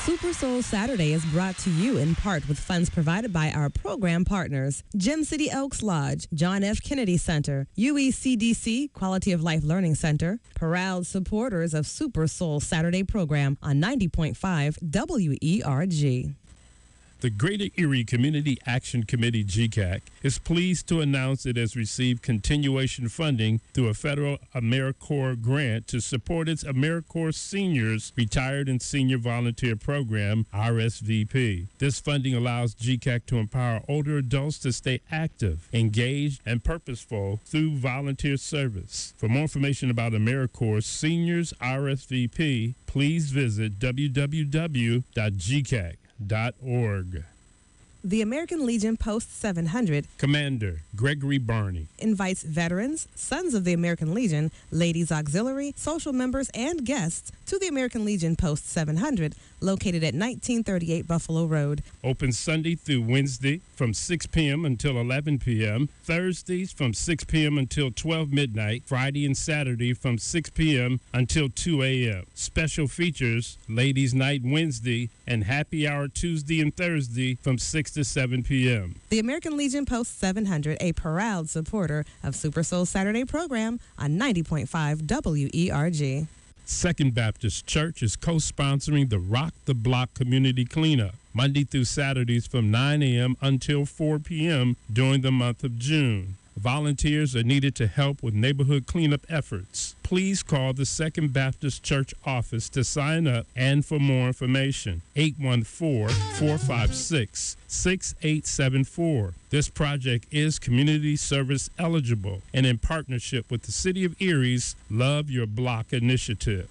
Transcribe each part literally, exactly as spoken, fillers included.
Super Soul Saturday is brought to you in part with funds provided by our program partners, Gem City Elks Lodge, John F. Kennedy Center, U E C D C Quality of Life Learning Center, proud supporters of Super Soul Saturday program on ninety point five W E R G. The Greater Erie Community Action Committee, G C A C, is pleased to announce it has received continuation funding through a federal AmeriCorps grant to support its AmeriCorps Seniors Retired and Senior Volunteer Program, R S V P. This funding allows G C A C to empower older adults to stay active, engaged, and purposeful through volunteer service. For more information about AmeriCorps Seniors R S V P, please visit w w w dot g c a c dot org. The American Legion Post seven hundred Commander Gregory Barney invites veterans, Sons of the American Legion, Ladies Auxiliary, social members, and guests to the American Legion Post seven hundred, located at nineteen thirty-eight Buffalo Road. Open Sunday through Wednesday from six p.m. until eleven p.m., Thursdays from six p.m. until twelve midnight, Friday and Saturday from six p.m. until two a.m. Special features, Ladies Night Wednesday and Happy Hour Tuesday and Thursday from six to seven p.m. The American Legion Post seven hundred, a proud supporter of Super Soul Saturday program on ninety point five W E R G. Second Baptist Church is co-sponsoring the Rock the Block Community Cleanup, Monday through Saturdays from nine a.m. until four p.m. during the month of June. Volunteers are needed to help with neighborhood cleanup efforts. Please call the Second Baptist Church office to sign up and for more information. eight one four, four five six, six eight seven four. This project is community service eligible and in partnership with the City of Erie's Love Your Block initiative.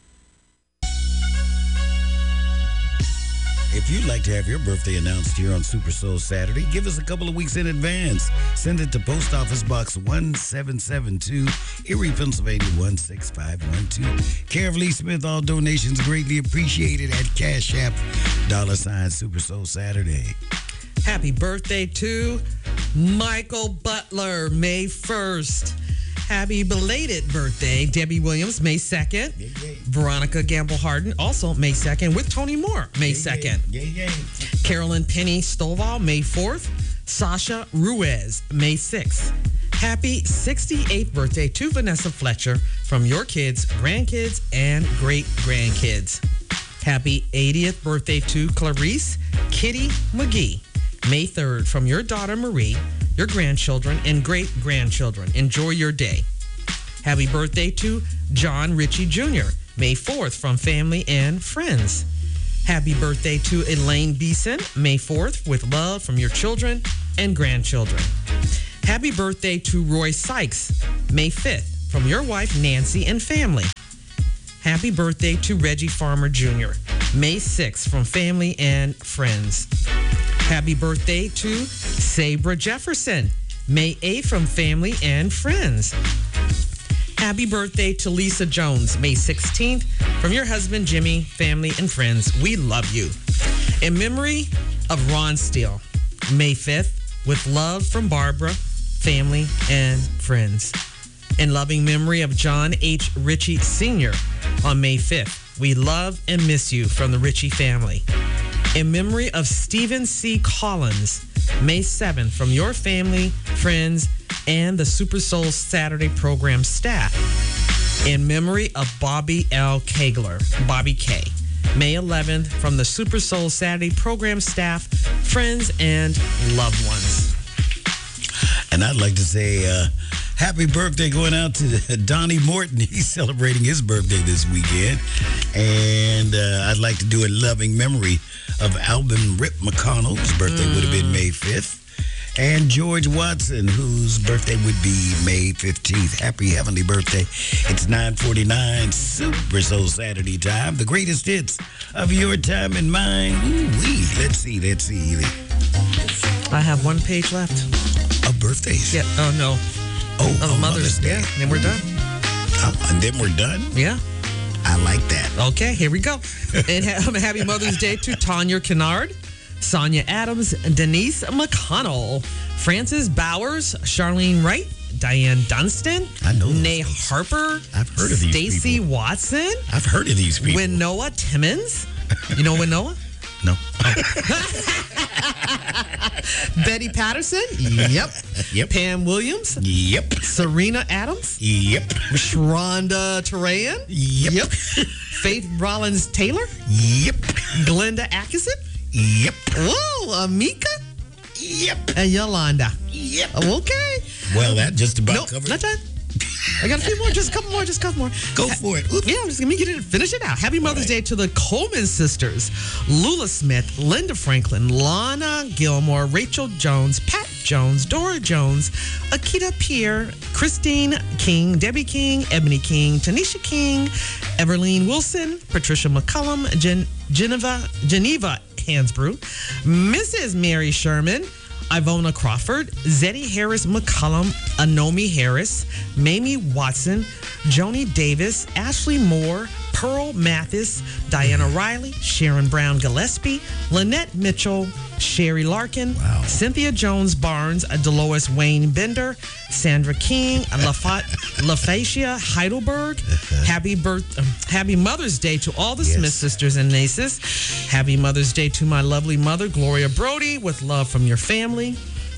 If you'd like to have your birthday announced here on Super Soul Saturday, give us a couple of weeks in advance. Send it to Post Office Box one seven seven two, Erie, Pennsylvania one six five one two. Care of Lee Smith, all donations greatly appreciated at Cash App, dollar sign Super Soul Saturday. Happy birthday to Michael Butler, May first. Happy belated birthday, Debbie Williams, May second. Yeah, yeah. Veronica Gamble Harden, also May second, with Tony Moore, May second. Yeah, yeah. yeah. Carolyn Penny Stovall, May fourth. Sasha Ruiz, May sixth. Happy sixty-eighth birthday to Vanessa Fletcher from your kids, grandkids, and great-grandkids. Happy eightieth birthday to Clarice Kitty McGee, May third, from your daughter Marie, your grandchildren, and great-grandchildren. Enjoy your day. Happy birthday to John Ritchie Junior, May fourth, from family and friends. Happy birthday to Elaine Beeson, May fourth, with love from your children and grandchildren. Happy birthday to Roy Sykes, May fifth, from your wife Nancy and family. Happy birthday to Reggie Farmer Junior, May sixth, from family and friends. Happy birthday to Sabra Jefferson, May eighth, from family and friends. Happy birthday to Lisa Jones, May sixteenth, from your husband Jimmy, family, and friends. We love you. In memory of Ron Steele, May fifth, with love from Barbara, family, and friends. In loving memory of John H. Ritchie Senior on May fifth. We love and miss you from the Ritchie family. In memory of Stephen C. Collins, May seventh, from your family, friends, and the Super Soul Saturday program staff. In memory of Bobby L. Kegler, Bobby K., May eleventh, from the Super Soul Saturday program staff, friends, and loved ones. And I'd like to say uh, happy birthday going out to Donnie Morton. He's celebrating his birthday this weekend. And uh, I'd like to do a loving memory of Alvin Rip McConnell, whose birthday mm. would have been May fifth. And George Watson, whose birthday would be May fifteenth. Happy heavenly birthday. It's nine forty-nine, Super Soul Saturday time. The greatest hits of your time and mine. Ooh-wee. Let's see, let's see. I have one page left. Of birthdays? Yeah, oh no. Oh, of oh Mother's Day. Yeah, then we're done. Oh, and then we're done? Yeah. I like that. Okay, here we go. And ha- happy Mother's Day to Tanya Kennard, Sonia Adams, Denise McConnell, Frances Bowers, Charlene Wright, Diane Dunstan, I know Nay Harper, I've heard of these Stacy people. Watson, I've heard of these people. Winoa Timmons, You know Winona? No. Betty Patterson? Yep. Yep. Pam Williams? Yep. Serena Adams? Yep. Shonda Tarayan? Yep. Faith Rollins Taylor? Yep. Glenda Atkinson? Yep. Whoa, Amika? Yep. And Yolanda. Yep. Okay. Well, that just about Nope, covers not done. I got a few more, just a couple more, just a couple more. Go for it. Oops. Yeah, I'm just gonna get it, finish it out. Happy Mother's Day to the Coleman sisters, Lula Smith, Linda Franklin, Lana Gilmore, Rachel Jones, Pat Jones, Dora Jones, Akita Pierre, Christine King, Debbie King, Ebony King, Tanisha King, Everline Wilson, Patricia McCullum, Gen- Geneva, Geneva Hansbrew, Missus Mary Sherman, Ivona Crawford, Zeddy Harris McCullum, Anomi Harris, Mamie Watson, Joni Davis, Ashley Moore, Pearl Mathis, Diana Riley, Sharon Brown Gillespie, Lynette Mitchell, Sherry Larkin, Wow. Cynthia Jones Barnes, Dolores Wayne Bender, Sandra King, Lafat, LaFacia Heidelberg. Happy birth, um, Happy Mother's Day to all the Yes. Smith sisters and nieces. Happy Mother's Day to my lovely mother, Gloria Brody, with love from your family.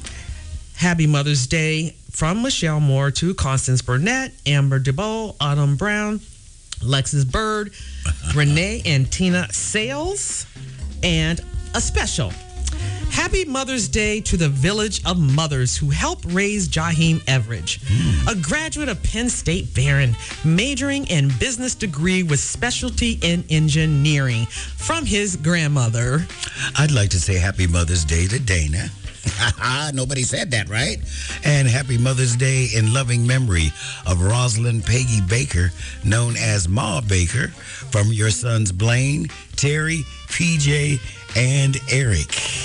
Happy Mother's Day from Michelle Moore to Constance Burnett, Amber DeBoe, Autumn Brown, Lexis Bird, Renee and Tina Sales, and a special Happy Mother's Day to the Village of Mothers who helped raise Jaheim Everidge, a graduate of Penn State Barron, majoring in business degree with specialty in engineering from his grandmother. I'd like to say Happy Mother's Day to Dana. Nobody said that, right? And Happy Mother's Day in loving memory of Rosalind Peggy Baker, known as Ma Baker, from your sons Blaine, Terry, P J, and Eric.